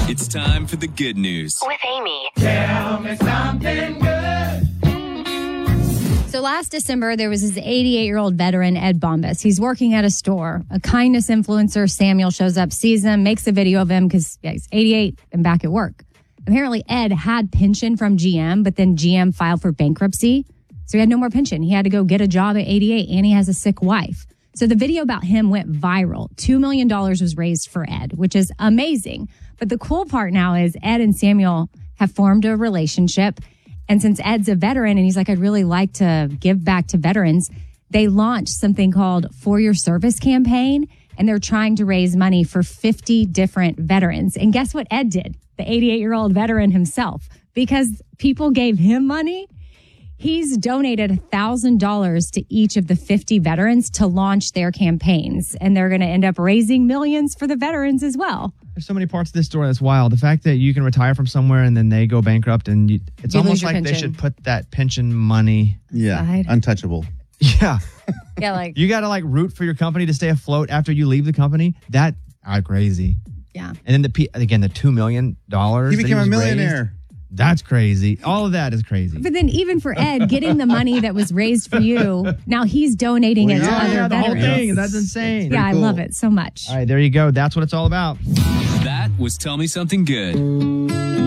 It's time for the good news with Amy. Tell me something good. So last December, there was this 88-year-old veteran, Ed Bombas. He's working at a store. A kindness influencer, Samuel, shows up, sees him, makes a video of him because he's 88 and back at work. Apparently, Ed had pension from GM, but then GM filed for bankruptcy. So he had no more pension. He had to go get a job at 88, and he has a sick wife. So the video about him went viral. $2 million was raised for Ed, which is amazing. But the cool part now is Ed and Samuel have formed a relationship. And since Ed's a veteran and he's like, I'd really like to give back to veterans, they launched something called For Your Service campaign. And they're trying to raise money for 50 different veterans. And guess what Ed did? The 88-year-old veteran himself. Because people gave him money, he's donated $1,000 to each of the 50 veterans to launch their campaigns. And they're going to end up raising millions for the veterans as well. There's so many parts of this story that's wild. The fact that you can retire from somewhere and then they go bankrupt and it's You almost lose your like they pension. should put that pension money. Yeah, Side. untouchable. Yeah. Yeah, like, You got to like root for your company to stay afloat after you leave the company. That crazy. yeah. And then the $2 million. He became a millionaire. Raised, that's crazy. All of that is crazy. But then even for Ed, getting the money that was raised for you, now he's donating it to other the whole veterans. thing. That's insane. Yeah, I cool. love it so much. All right, there you go. That's what it's all about. That was Tell Me Something Good.